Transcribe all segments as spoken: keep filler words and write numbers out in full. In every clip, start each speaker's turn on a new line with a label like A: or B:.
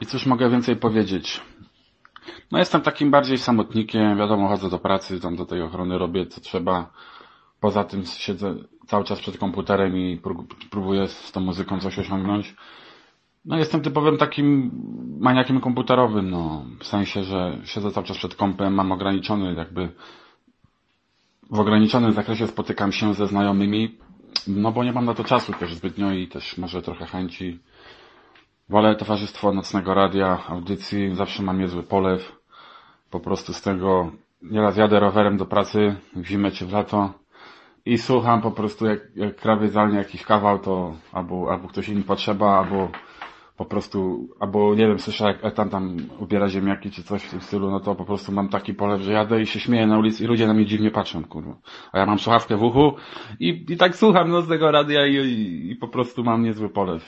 A: I cóż mogę więcej powiedzieć? No jestem takim bardziej samotnikiem, wiadomo, chodzę do pracy, tam do tej ochrony robię co trzeba. Poza tym siedzę cały czas przed komputerem i próbuję z tą muzyką coś osiągnąć. No jestem typowym takim maniakiem komputerowym, no. W sensie, że siedzę cały czas przed kompem, mam ograniczony jakby w ograniczonym zakresie spotykam się ze znajomymi, no bo nie mam na to czasu też zbytnio i też może trochę chęci. Wolę towarzystwo nocnego radia, audycji, zawsze mam niezły polew. Po prostu z tego nieraz jadę rowerem do pracy, w zimę czy w lato i słucham po prostu jak, jak krawie zalnie jakiś kawał, to albo, albo ktoś inny potrzeba, albo po prostu, albo nie wiem, słyszę jak Etan tam ubiera ziemniaki czy coś w tym stylu, no to po prostu mam taki polew, że jadę i się śmieję na ulicy i ludzie na mnie dziwnie patrzą, kurwa. A ja mam słuchawkę w uchu i, i tak słucham no z tego radia i, i, i po prostu mam niezły polew.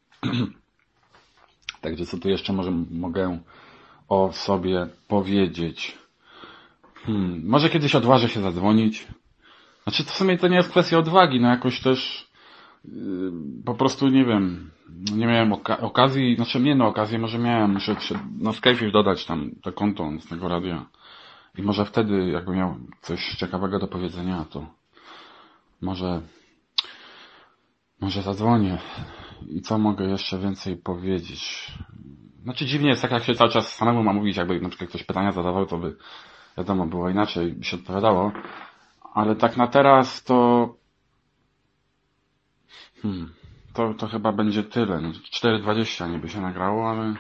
A: Także co tu jeszcze może mogę o sobie powiedzieć? Hmm, może kiedyś odważę się zadzwonić. Znaczy to w sumie to nie jest kwestia odwagi, no jakoś też yy, po prostu nie wiem, nie miałem oka- okazji, znaczy nie no okazję może miałem, muszę się na Skype'ie dodać tam to konto z tego radia i może wtedy jakby miał coś ciekawego do powiedzenia, to może może zadzwonię. I co mogę jeszcze więcej powiedzieć? Znaczy dziwnie jest tak, jak się cały czas samemu ma mówić, jakby na przykład ktoś pytania zadawał, to by wiadomo było inaczej, by się odpowiadało. Ale tak na teraz to hmm, to, to chyba będzie tyle. No, cztery dwadzieścia niby się nagrało, ale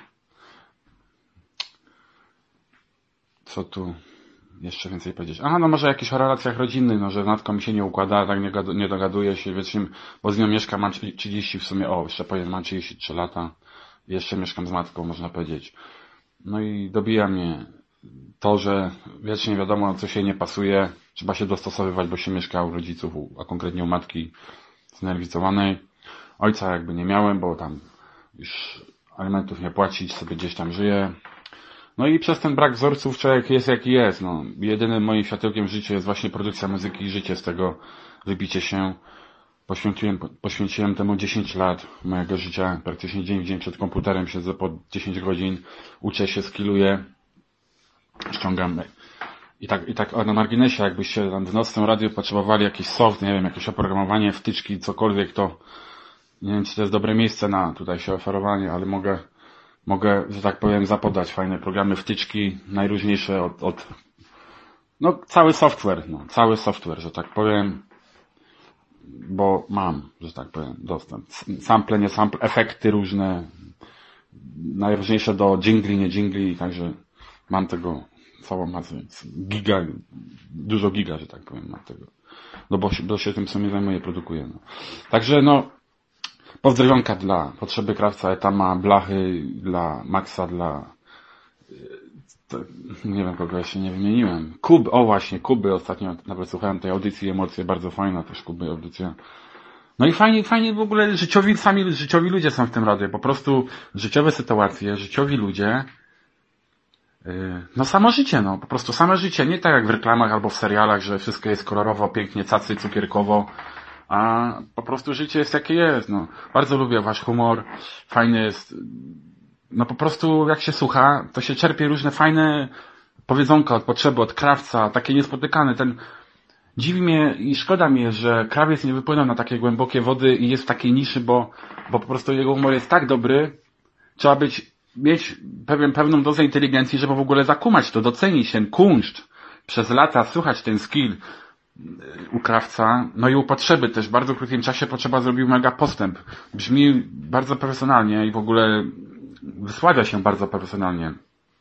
A: co tu jeszcze więcej powiedzieć? Aha, no może jakieś o relacjach rodzinnych, no że z matką mi się nie układa, tak nie, gadu, nie dogaduję się, wiecie, bo z nią mieszkam, mam trzydzieści w sumie, o, jeszcze powiem, mam trzydzieści trzy lata, jeszcze mieszkam z matką, można powiedzieć. No i dobija mnie to, że wiecznie wiadomo, co się nie pasuje, trzeba się dostosowywać, bo się mieszka u rodziców, a konkretnie u matki znerwicowanej. Ojca jakby nie miałem, bo tam już alimentów nie płacić, sobie gdzieś tam żyje. No i przez ten brak wzorców człowiek jest jaki jest. No, jedynym moim światełkiem w życiu jest właśnie produkcja muzyki i życie z tego, wybicie się. Poświęciłem, poświęciłem temu dziesięć lat mojego życia. Praktycznie dzień w dzień przed komputerem siedzę po dziesięć godzin. Uczę się, skilluję. Ściągam. I tak, i tak na marginesie, jakbyście tam w nocnym radiu potrzebowali jakiś soft, nie wiem, jakieś oprogramowanie, wtyczki, cokolwiek, to nie wiem, czy to jest dobre miejsce na tutaj się oferowanie, ale mogę Mogę, że tak powiem, zapodać fajne programy, wtyczki, najróżniejsze od, od no cały software, no, cały software, że tak powiem, bo mam, że tak powiem, dostęp. Sample, nie sample, efekty różne, najróżniejsze do jingli, nie jingli, także mam tego całą masę, giga, dużo giga, że tak powiem, mam tego. No bo, bo się tym w sumie zajmuję, produkuję, no. Także no, pozdrowionka dla Potrzeby Krawca, Etama, Blachy, dla Maxa, dla to, nie wiem kogo jeszcze nie wymieniłem. Kuby, o właśnie, Kuby ostatnio nawet słuchałem tej audycji, emocje bardzo fajna też Kuby audycja. No i fajnie, fajnie w ogóle życiowi, sami życiowi ludzie są w tym radiu. Po prostu życiowe sytuacje, życiowi ludzie. Yy, no samo życie, no po prostu same życie, nie tak jak w reklamach albo w serialach, że wszystko jest kolorowo, pięknie, cacy, cukierkowo. A po prostu życie jest jakie jest, no. Bardzo lubię wasz humor, fajny jest, no po prostu jak się słucha, to się czerpie różne fajne powiedzonka od Potrzeby, od Krawca, takie niespotykane. Ten, dziwi mnie i szkoda mi jest, że Krawiec nie wypłynął na takie głębokie wody i jest w takiej niszy, bo, bo po prostu jego humor jest tak dobry, trzeba być, mieć pewien, pewną dozę inteligencji, żeby w ogóle zakumać to, docenić ten kunszt, przez lata słuchać ten skill u Krawca, no i u Potrzeby też. W bardzo krótkim czasie Potrzeba zrobił mega postęp. Brzmi bardzo profesjonalnie i w ogóle wysławia się bardzo profesjonalnie.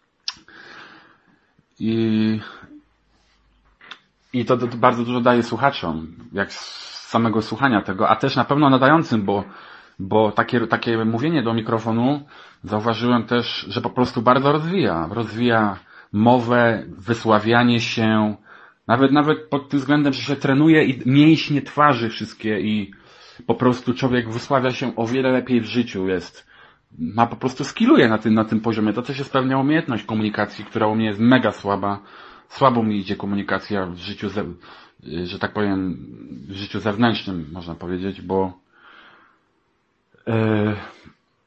A: I, i to, to bardzo dużo daje słuchaczom, jak z samego słuchania tego, a też na pewno nadającym, bo, bo takie, takie mówienie do mikrofonu zauważyłem też, że po prostu bardzo rozwija. Rozwija mowę, wysławianie się, Nawet, nawet pod tym względem, że się trenuje i mięśnie twarzy wszystkie i po prostu człowiek wysławia się o wiele lepiej w życiu, jest, ma po prostu skilluje na tym, na tym poziomie. To też jest pewna umiejętność komunikacji, która u mnie jest mega słaba. Słabo mi idzie komunikacja w życiu, ze, że tak powiem, w życiu zewnętrznym, można powiedzieć, bo yy,